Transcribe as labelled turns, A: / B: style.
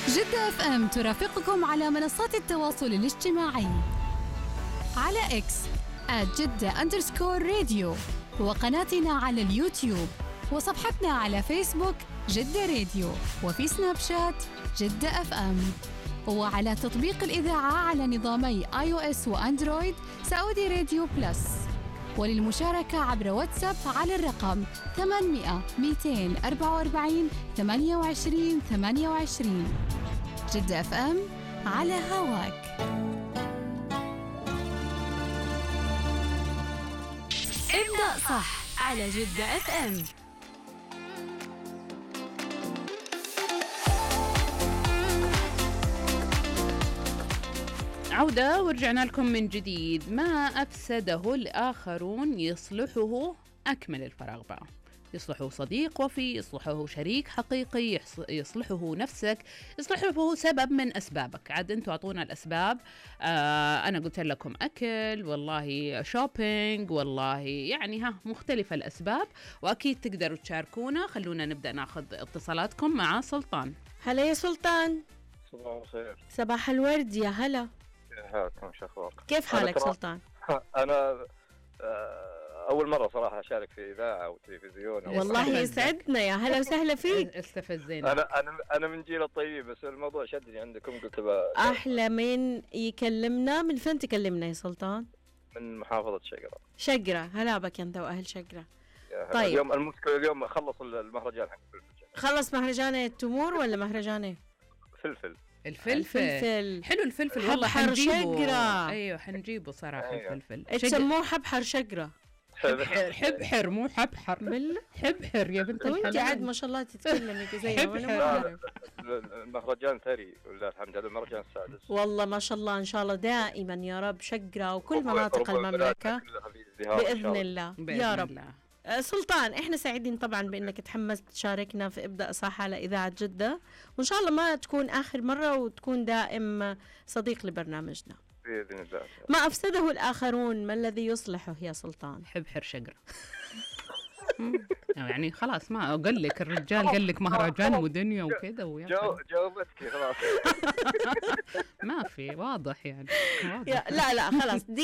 A: جدة اف ام ترافقكم على منصات التواصل الاجتماعي على اكس @جدة_راديو، وقناتنا على اليوتيوب، وصفحتنا على فيسبوك جدة راديو، وفي سناب شات جدة اف ام، وعلى تطبيق الإذاعة على نظامي iOS وأندرويد سعودي راديو بلس. وللمشاركة عبر واتساب على الرقم 800 244 28 28. جدة اف ام على هواك. ابدأ صح على جدة اف ام.
B: عودة ورجعنا لكم من جديد. ما أفسده الآخرون يصلحه أكمل الفراغ بقى. يصلحه صديق وفي، يصلحه شريك حقيقي، يصلحه نفسك، يصلحه سبب من أسبابك. عاد أنتوا أعطونا الأسباب. أنا قلت لكم أكل، والله شوبينج، والله يعني مختلفة الأسباب، وأكيد تقدروا تشاركونا. خلونا نبدأ ناخذ اتصالاتكم مع سلطان.
C: هلا يا سلطان.
D: صباح الخير.
C: صباح الورد يا هلا.
D: كيف حالكم؟ شو اخباركم؟
C: كيف حالك سلطان؟
D: انا اول مره صراحه اشارك في اذاعه وتلفزيون.
C: والله يسعدنا، يا هلا وسهلا فيك.
B: استفزينا.
D: انا من جيل الطيب، بس الموضوع شدني عندكم، قلت
C: احلى من يكلمنا. من فين تكلمنا يا سلطان؟
D: من محافظه شقره.
C: شقره، هلا بك انت واهل شقره.
D: طيب اليوم المشكله، اليوم خلص المهرجان حق الفلفل.
C: خلص مهرجان التمور ولا مهرجان
D: فلفل؟
B: الفلفل حلو. الفلفل والله
C: حبحر شقرة.
B: ايوه حنجيبه صراحه.
D: أيوة.
B: الفلفل
C: تسموه حبحر شقرة.
B: حبحر مو حبحر.
C: بالله
B: حبحر يا بنت
C: وانت
B: الحلال.
C: عاد ما شاء الله تتكلمي زي ما انا ما اعرف.
D: المهرجان ثري ولله الحمد، هذا المهرجان السادس.
C: والله ما شاء الله، ان شاء الله دائما يا رب شقرة وكل مناطق المملكة بإذن الله يا رب. سلطان، احنا سعيدين طبعا بانك تحمست تشاركنا في ابدأ صح على اذاعة جدة، وان شاء الله ما تكون اخر مرة وتكون دائم صديق لبرنامجنا
D: بإذن الله.
C: ما افسده الاخرون ما الذي يصلحه يا سلطان؟
B: حبحر شقرة. يعني خلاص، ما قال لك الرجال، قال لك مهرجان ودنيا وكذا
D: جاوبتك خلاص.
B: ما في واضح يعني.
C: لا خلاص.